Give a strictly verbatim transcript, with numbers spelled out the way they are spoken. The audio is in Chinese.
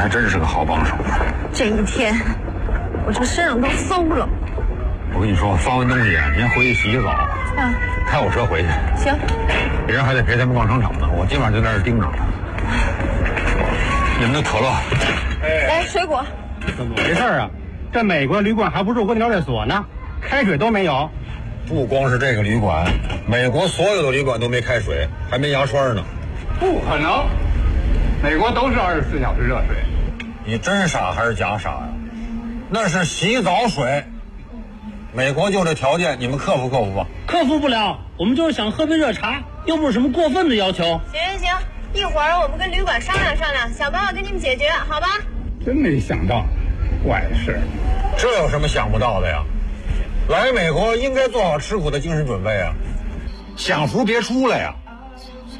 还真是个好帮手。 这一天，我这身上都馊了。 我跟你说，方文东西，您回去洗洗澡， 嗯， 开我车回去。 行。 别人还得陪他们逛商场呢，我今晚就在这盯着。你们的可乐。 哎，来水果。 怎么回事啊？这美国旅馆还不入婚招待所呢，开水都没有。 不光是这个旅馆，美国所有的旅馆都没开水，还没牙刷呢。 不可能，美国都是二十四小时热水。 你真傻还是假傻呀？那是洗澡水。美国就这条件，你们克服克服吧？ 克服不了，我们就是想喝杯热茶，又不是什么过分的要求。 行行行，一会儿我们跟旅馆商量商量，想办法给你们解决，好吧？ 真没想到，坏事。 这有什么想不到的呀？来美国应该做好吃苦的精神准备啊！享福别出来呀！